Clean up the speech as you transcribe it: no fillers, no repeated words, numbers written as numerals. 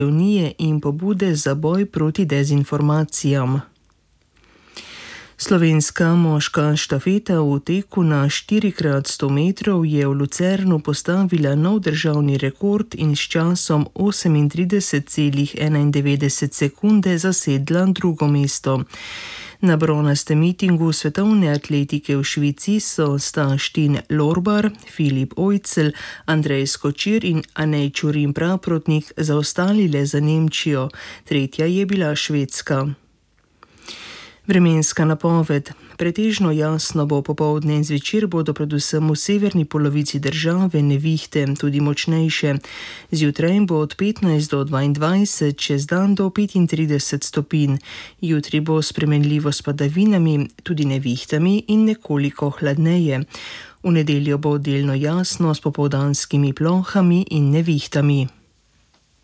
unije in pobude za boj proti dezinformacijam. Slovenska moška štafeta v teku na 4x100 metrov je v Lucernu postavila nov državni rekord in s časom 38,91 sekunde zasedla drugo mesto. Na bronastem mitingu svetovne atletike v Švici so Štin Lorbar, Filip Ojcel, Andrej Skočir in Anej Čurin Praprotnik zaostali le za Nemčijo, tretja je bila Švedska. Vremenska napoved. Pretežno jasno bo popoldne in zvečer bodo predvsem v severni polovici države nevihte, tudi močnejše. Zjutraj bo od 15 do 22, čez dan do 35 stopinj. Jutri bo spremenljivo s padavinami, tudi nevihtami in nekoliko hladneje. V nedeljo bo delno jasno s popoldanskimi plohami in nevihtami.